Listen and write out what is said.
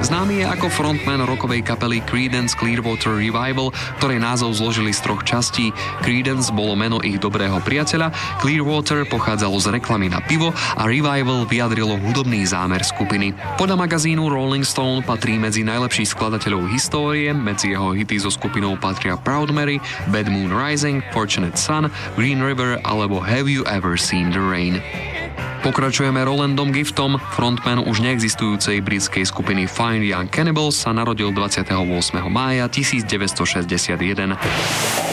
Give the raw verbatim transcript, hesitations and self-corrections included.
Známy je ako frontman rockovej kapely Creedence Clearwater Revival, ktorej názov zložili z troch častí. Creedence bolo meno ich dobrého priateľa, Clearwater pochádzalo z reklamy na pivo a Revival vyjadrilo hudobný zámer skupiny. Podľa magazínu Rolling Stone patrí medzi najlepších skladateľov histórie, medzi jeho hity so skupinou patria Proud Mary, Bad Moon Rising, Fortunate Son, Green River alebo Have You Ever Seen the Rain. Pokračujeme Rolandom Giftom. Frontman už neexistujúcej britskej skupiny Fine Young Cannibals sa narodil dvadsiateho ôsmeho mája tisícdeväťstošesťdesiatjeden.